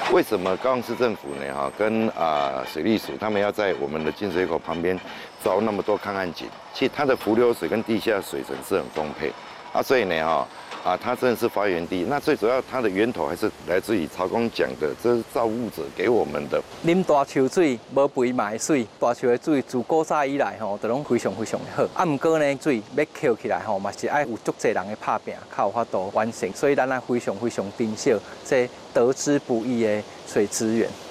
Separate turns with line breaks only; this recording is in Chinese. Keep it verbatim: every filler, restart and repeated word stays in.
为什么高雄市政府呢？哈，跟啊、呃、水利署他们要在我们的进水口旁边凿那么多抗旱井？其实它的浮流水跟地下水层是很丰沛啊，所以呢，哈啊，它真的是发源地。那最主要它的源头还是来自于曹公讲的，这是造物者给我们的。
啉大树水，无肥嘛的水，大树的水自古早以来吼，都拢非常非常的好。啊，毋过呢，水要扣起来吼，嘛是爱有足侪人的拍拼，才有法度完成。所以咱啊非常非常珍惜这得之不易的水资源。